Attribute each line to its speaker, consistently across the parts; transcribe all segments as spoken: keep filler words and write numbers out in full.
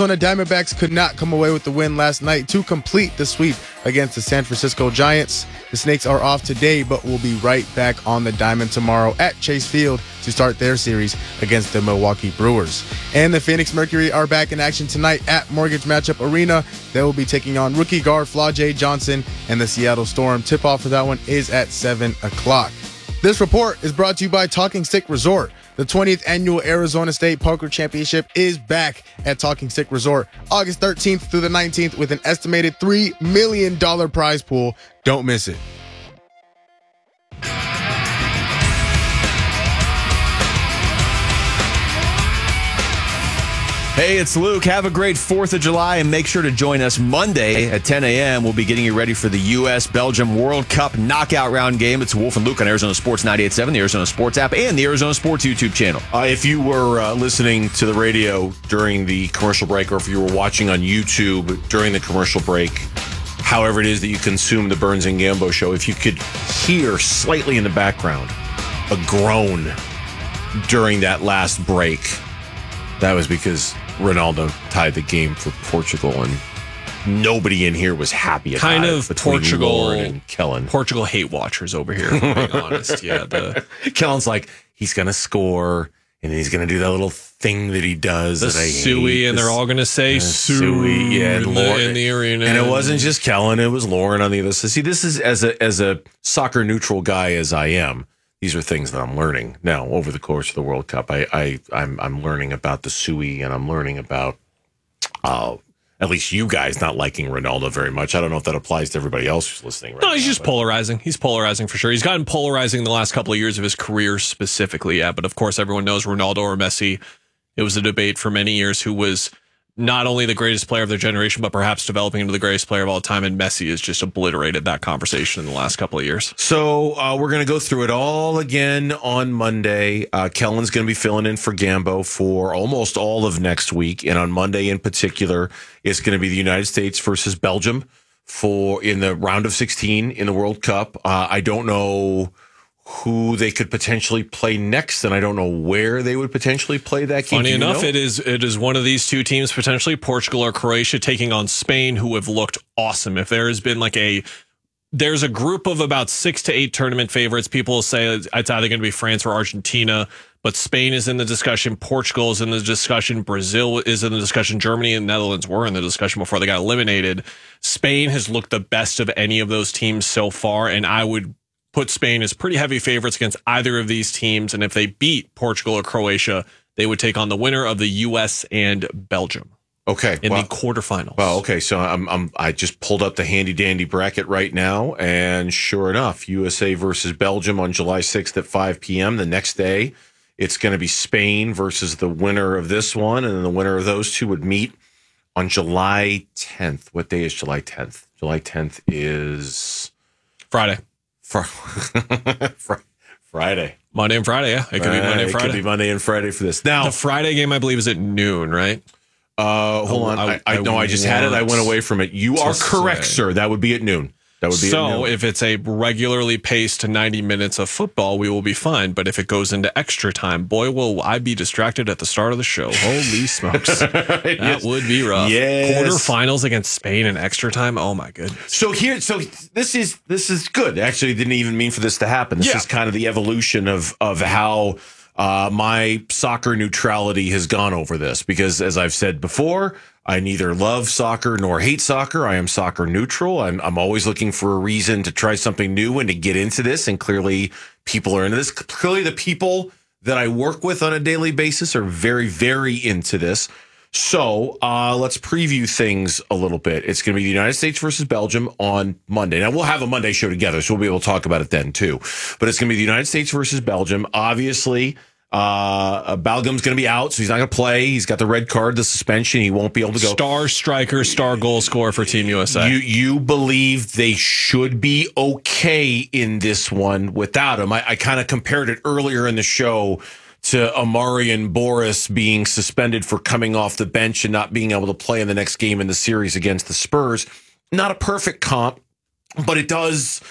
Speaker 1: Arizona Diamondbacks could not come away with the win last night to complete the sweep against the San Francisco Giants. The Snakes are off today, but will be right back on the diamond tomorrow at Chase Field to start their series against the Milwaukee Brewers. And the Phoenix Mercury are back in action tonight at Mortgage Matchup Arena. They will be taking on rookie guard Flau'jae Johnson and the Seattle Storm. Tip-off for that one is at seven o'clock. This report is brought to you by Talking Stick Resort. The twentieth annual Arizona State Poker Championship is back at Talking Stick Resort August thirteenth through the nineteenth with an estimated three million dollars prize pool. Don't miss it.
Speaker 2: Hey, it's Luke. Have a great fourth of July and make sure to join us Monday at ten a.m. We'll be getting you ready for the U S Belgium World Cup knockout round game. It's Wolf and Luke on Arizona Sports ninety-eight point seven, the Arizona Sports app, and the Arizona Sports YouTube channel.
Speaker 3: Uh, if you were uh, listening to the radio during the commercial break, or if you were watching on YouTube during the commercial break, however it is that you consume the Burns and Gambo show, if you could hear slightly in the background a groan during that last break, that was because Ronaldo tied the game for Portugal, and nobody in here was happy about
Speaker 4: kind
Speaker 3: it.
Speaker 4: Of
Speaker 3: between
Speaker 4: Portugal
Speaker 3: Lauren and Kellen.
Speaker 4: Portugal hate watchers over here, if I'm being honest. Yeah, the
Speaker 3: Kellen's like, he's gonna score, and he's gonna do that little thing that he does.
Speaker 4: the
Speaker 3: that I
Speaker 4: Suey,
Speaker 3: hate.
Speaker 4: and
Speaker 3: The
Speaker 4: they're all going to say
Speaker 3: uh,
Speaker 4: Suey
Speaker 3: yeah, and
Speaker 4: in,
Speaker 3: Lauren-
Speaker 4: the, in the arena.
Speaker 3: And it wasn't just Kellen; it was Lauren on the other side. See, this is as a as a soccer neutral guy as I am. These are things that I'm learning now over the course of the World Cup. I, I I'm I'm learning about the Suey, and I'm learning about uh, at least you guys not liking Ronaldo very much. I don't know if that applies to everybody else who's listening right
Speaker 4: No, he's
Speaker 3: now,
Speaker 4: just
Speaker 3: but-
Speaker 4: polarizing. He's polarizing for sure. He's gotten polarizing the last couple of years of his career specifically, yeah. But of course, everyone knows Ronaldo or Messi. It was a debate for many years who was not only the greatest player of their generation, but perhaps developing into the greatest player of all time. And Messi has just obliterated that conversation in the last couple of years.
Speaker 3: So uh, we're going to go through it all again on Monday. Uh, Kellen's going to be filling in for Gambo for almost all of next week. And on Monday in particular, it's going to be the United States versus Belgium for in the round of sixteen in the World Cup. Uh, I don't know who they could potentially play next, and I don't know where they would potentially play that game.
Speaker 4: Funny
Speaker 3: Do you
Speaker 4: enough,
Speaker 3: know?
Speaker 4: it is it is one of these two teams, potentially Portugal or Croatia, taking on Spain, who have looked awesome. If there has been like a there's a group of about six to eight tournament favorites. People will say it's either going to be France or Argentina, but Spain is in the discussion. Portugal is in the discussion. Brazil is in the discussion. Germany and Netherlands were in the discussion before they got eliminated. Spain has looked the best of any of those teams so far, and I would put Spain as pretty heavy favorites against either of these teams. And if they beat Portugal or Croatia, they would take on the winner of the U S and Belgium.
Speaker 3: Okay,
Speaker 4: in
Speaker 3: well,
Speaker 4: the quarterfinals.
Speaker 3: Well, okay, so I'm I'm I just pulled up the handy dandy bracket right now, and sure enough, U S A versus Belgium on July sixth at five p.m. The next day, it's going to be Spain versus the winner of this one, and then the winner of those two would meet on July tenth. What day is July tenth? July tenth is
Speaker 4: Friday.
Speaker 3: Fr- Friday.
Speaker 4: Monday and Friday, yeah. It could be Monday and Friday.
Speaker 3: It could be Monday and Friday for this. Now,
Speaker 4: the Friday game, I believe, is at noon, right?
Speaker 3: Uh, hold on. I, I, I no, I just had it. I went away from it. You are correct, say. sir. That would be at noon. That would be
Speaker 4: so
Speaker 3: at noon.
Speaker 4: If it's a regularly paced ninety minutes of football, we will be fine. But if it goes into extra time, boy, will I be distracted at the start of the show. Holy smokes. That
Speaker 3: yes.
Speaker 4: would be rough.
Speaker 3: Yes.
Speaker 4: Quarterfinals against Spain in extra time. Oh my goodness.
Speaker 3: So here, so this is this is good. Actually, didn't even mean for this to happen. This
Speaker 4: yeah.
Speaker 3: is kind of the evolution of of how uh, my soccer neutrality has gone over this. Because as I've said before, I neither love soccer nor hate soccer. I am soccer neutral. I'm I'm always looking for a reason to try something new and to get into this. And clearly, people are into this. Clearly, the people that I work with on a daily basis are very, very into this. So uh, let's preview things a little bit. It's going to be the United States versus Belgium on Monday. Now, we'll have a Monday show together, so we'll be able to talk about it then, too. But it's going to be the United States versus Belgium. Obviously, uh, Belgium's going to be out, so he's not going to play. He's got the red card, the suspension. He won't be able to go.
Speaker 4: Star striker, star goal scorer for Team U S A.
Speaker 3: You you believe they should be okay in this one without him. I, I kind of compared it earlier in the show to Amarian Boris being suspended for coming off the bench and not being able to play in the next game in the series against the Spurs. Not a perfect comp, but it does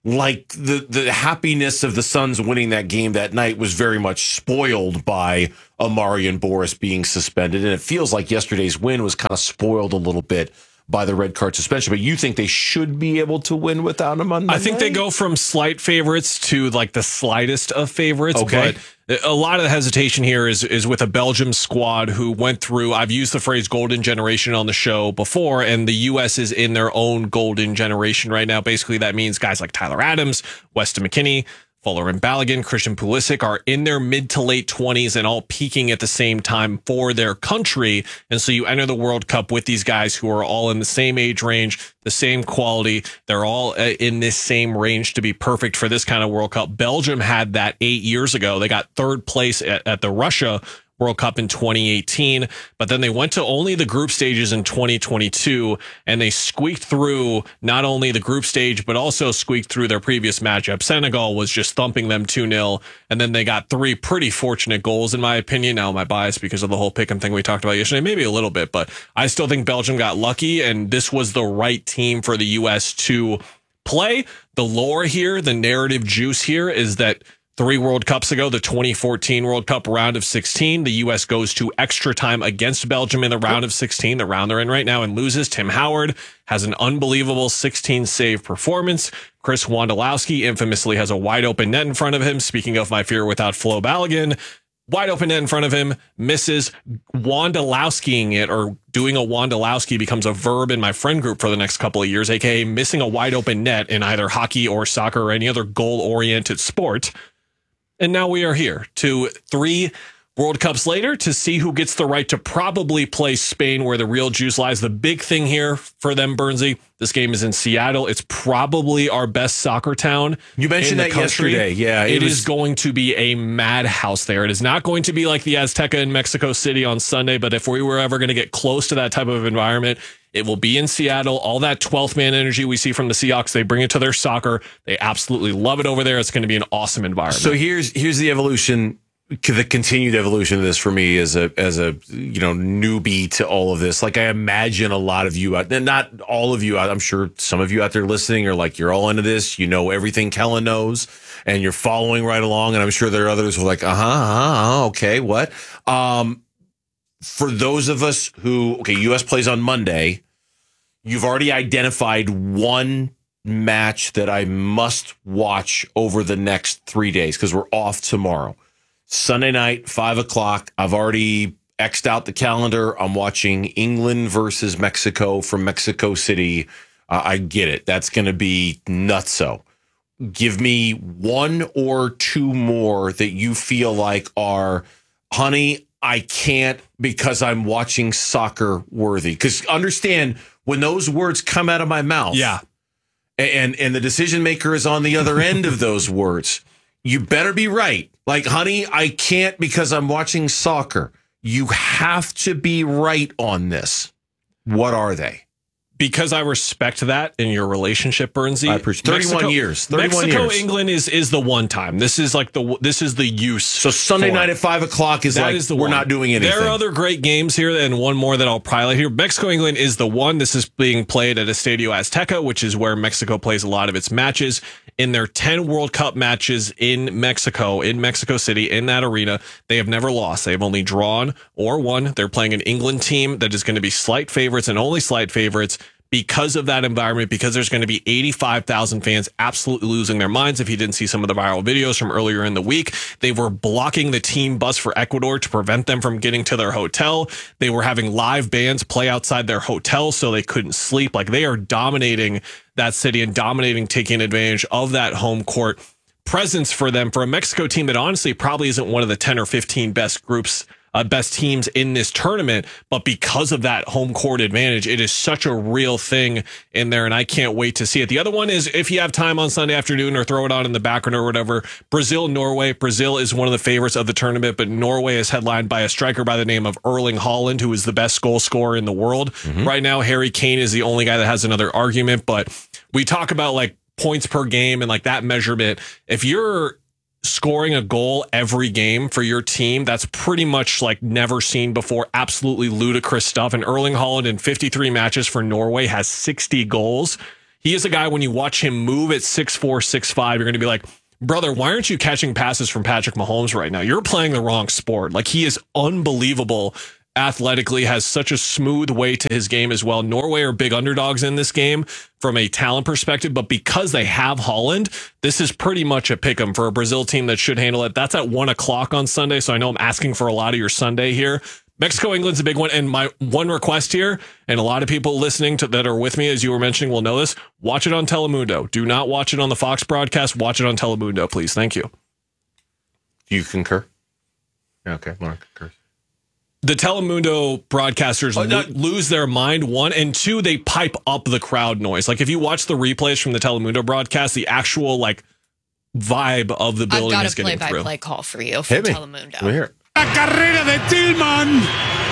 Speaker 3: like the the happiness of the Suns winning that game that night was very much spoiled by Amari and Boris being suspended. And it feels like yesterday's win was kind of spoiled a little bit by the red card suspension. But you think they should be able to win without him on Monday?
Speaker 4: I think they go from slight favorites to like the slightest of favorites.
Speaker 3: Okay.
Speaker 4: But a lot of the hesitation here is is with a Belgium squad who went through, I've used the phrase golden generation on the show before, and the U S is in their own golden generation right now. Basically, that means guys like Tyler Adams, Weston McKennie, Fuller and Balogun, Christian Pulisic are in their mid to late twenties and all peaking at the same time for their country. And so you enter the World Cup with these guys who are all in the same age range, the same quality. They're all in this same range to be perfect for this kind of World Cup. Belgium had that eight years ago. They got third place at, at the Russia World Cup in twenty eighteen, but then they went to only the group stages in twenty twenty-two, and they squeaked through not only the group stage, but also squeaked through their previous matchup. Senegal was just thumping them two nil, and then they got three pretty fortunate goals, in my opinion. Now, my bias because of the whole pick'em thing we talked about yesterday, maybe a little bit, but I still think Belgium got lucky, and this was the right team for the U S to play. The lore here, the narrative juice here is that Three World Cups ago, the twenty fourteen World Cup round of sixteen, the U S goes to extra time against Belgium in the round of sixteen, the round they're in right now, and loses. Tim Howard has an unbelievable sixteen save performance. Chris Wondolowski infamously has a wide open net in front of him. Speaking of my fear without Flo Balogun, wide open net in front of him, misses. Wondolowskiing it, or doing a Wondolowski, becomes a verb in my friend group for the next couple of years, aka missing a wide open net in either hockey or soccer or any other goal-oriented sport. And now we are here to three World Cups later to see who gets the right to probably play Spain, where the real juice lies. The big thing here for them, Bernsey, this game is in Seattle. It's probably our best soccer town.
Speaker 3: You mentioned that
Speaker 4: country.
Speaker 3: yesterday. Yeah,
Speaker 4: it,
Speaker 3: it was...
Speaker 4: is going to be a madhouse there. It is not going to be like the Azteca in Mexico City on Sunday, but if we were ever going to get close to that type of environment, it will be in Seattle. All that twelfth man energy we see from the Seahawks, they bring it to their soccer. They absolutely love it over there. It's going to be an awesome environment.
Speaker 3: So here's here's the evolution, the continued evolution of this for me as a as a you know newbie to all of this. Like, I imagine a lot of you out, not all of you out, I'm sure some of you out there listening are like, you're all into this. You know everything Kellen knows, and you're following right along. And I'm sure there are others who are like, uh huh, uh-huh, okay, what? Um, for those of us who, okay, U S plays on Monday. You've already identified one match that I must watch over the next three days because we're off tomorrow. Sunday night, five o'clock. I've already X'd out the calendar. I'm watching England versus Mexico from Mexico City. Uh, I get it. That's going to be nutso. Give me one or two more that you feel like are, honey, I can't because I'm watching soccer worthy. Because understand, when those words come out of my mouth,
Speaker 4: yeah,
Speaker 3: and and the decision maker is on the other end of those words, you better be right. Like, honey, I can't because I'm watching soccer. You have to be right on this. What are they?
Speaker 4: Because I respect that in your relationship, Bernsey.
Speaker 3: I appreciate thirty-one
Speaker 4: Mexico,
Speaker 3: years. thirty-one
Speaker 4: Mexico,
Speaker 3: years.
Speaker 4: England is is the one time. This is like the this is the use.
Speaker 3: So Sunday night at five o'clock is
Speaker 4: that
Speaker 3: like
Speaker 4: is the
Speaker 3: we're
Speaker 4: one.
Speaker 3: not doing anything.
Speaker 4: There are other great games here, and one more that I'll probably here. Mexico England is the one. This is being played at Estadio Azteca, which is where Mexico plays a lot of its matches. In their ten World Cup matches in Mexico, in Mexico City, in that arena, they have never lost. They have only drawn or won. They're playing an England team that is going to be slight favorites and only slight favorites. Because of that environment, because there's going to be eighty-five thousand fans absolutely losing their minds. If you didn't see some of the viral videos from earlier in the week, they were blocking the team bus for Ecuador to prevent them from getting to their hotel. They were having live bands play outside their hotel so they couldn't sleep. Like, they are dominating that city and dominating, taking advantage of that home court presence for them, for a Mexico team that honestly probably isn't one of the ten or fifteen best groups Uh, best teams in this tournament, but because of that home court advantage, it is such a real thing in there, and I can't wait to see it. The other one is, if you have time on Sunday afternoon or throw it on in the background or whatever, Brazil, Norway. Brazil is one of the favorites of the tournament, but Norway is headlined by a striker by the name of Erling Haaland, who is the best goal scorer in the world. Mm-hmm. Right now, Harry Kane is the only guy that has another argument, but we talk about like points per game and like that measurement. If you're scoring a goal every game for your team, that's pretty much like never seen before. Absolutely ludicrous stuff. And Erling Haaland in fifty-three matches for Norway has sixty goals. he is a guy, when you watch him move at six four, six five, you're going to be like, brother, why aren't you catching passes from Patrick Mahomes right now? You're playing the wrong sport. Like, he is unbelievable athletically, has such a smooth way to his game as well. Norway are big underdogs in this game from a talent perspective, but because they have Holland, this is pretty much a pick 'em for a Brazil team that should handle it. That's at one o'clock on Sunday, so I know I'm asking for a lot of your Sunday here. Mexico, England's a big one. And my one request here, and a lot of people listening to that are with me, as you were mentioning, will know this. Watch it on Telemundo. Do not watch it on the Fox broadcast. Watch it on Telemundo, please. Thank you.
Speaker 3: You concur? Yeah, okay, Lauren concurs.
Speaker 4: The Telemundo broadcasters
Speaker 2: Oh, no.
Speaker 4: lo- lose their mind, one, and two, they pipe up the crowd noise. Like, if you watch the replays from the Telemundo broadcast, the actual, like, vibe of the
Speaker 5: I've
Speaker 4: building
Speaker 5: got
Speaker 4: is
Speaker 5: a
Speaker 4: getting through.
Speaker 5: play-by-play call for you from
Speaker 3: Hit me.
Speaker 5: Telemundo.
Speaker 3: Let me hear it.
Speaker 6: La carrera de Tillman.